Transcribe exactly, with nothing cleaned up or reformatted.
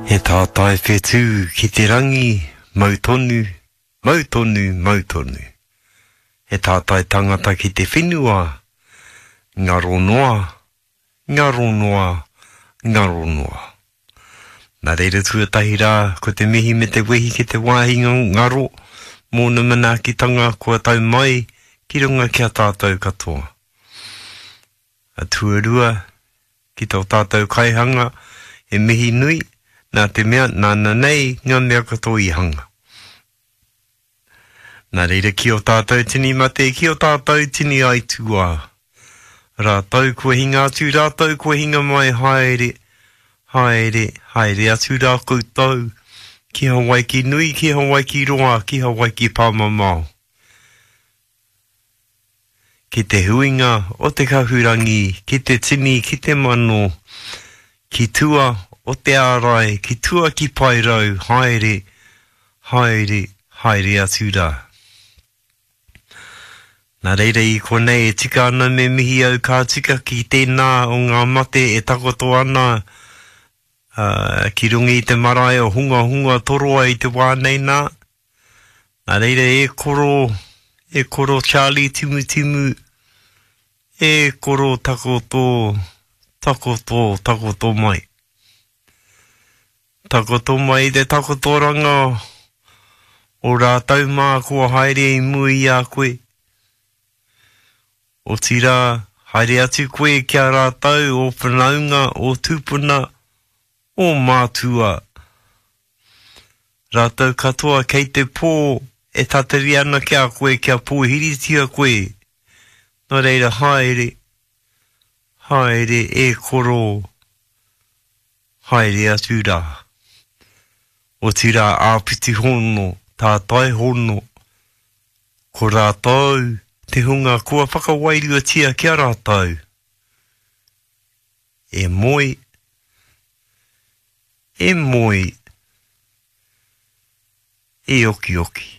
He tātai whetū ki te rangi, mautonu, mautonu, mautonu. He tātai tangata ki te whenua, ngaro noa, ngaro noa, ngaro noa. Nā reira tuatahi rā, ko te mihi me te wehi ki te wāhinga ngaro, mōna manaakitanga kua tau mai, ki runga kia tātou katoa. A tuarua, ki tau tātou kaihanga, e mihi nui, nā te mea, nāna nei, ngā mea katoa i hanga. Nā reira ki o tātou tini mate, ki o tātou tini aitua. Rātou kua hinga atu, rātou kua hinga mai haere, haere, haere atu rā koutou. Ki Hawaii ki nui, ki Hawaii ki roa, ki Hawaii ki pāmamau. Ki te huinga o te kahurangi, ki te tini, ki te mano, ki tua o te ārai, ki tua ki pairau, haere, haere, haere atu rā. Nā reira i konei e tika ana me mihi au kā tika ki tēnā o ngā mate e takoto ana uh, ki rungi i te marae o hunga hunga toroa i te wānei nā. Nā reira e koro, e koro Charlie timu timu, e koro takoto, takoto, takoto mai. Takoto mai te takoto ranga o rātau mā kua haere i mui a koe. O tira, haere atu koe kia rātau o whanaunga, o tūpuna, o mātua. Rātau katoa kei te pō, e tatari ana kia koe, kia pōhiritia koe. Nā reira haere, haere e koro, haere atu rā. O tira āpiti hono, tātai hono, ko rātau, te hunga kua whakawairua tia kia rātau. E moi, e moi, e oki oki.